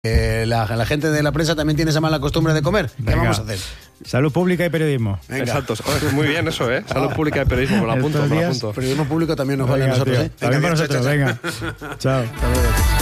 La gente de la prensa también tiene esa mala costumbre de comer. ¿Qué vamos a hacer? Salud pública y periodismo. Venga. Exacto. Muy bien eso, ¿eh? Salud pública y periodismo. Me lo apunto. Periodismo público también nos vale a nosotros, tío. ¿eh? También para nosotros, venga. Chao. Hasta luego.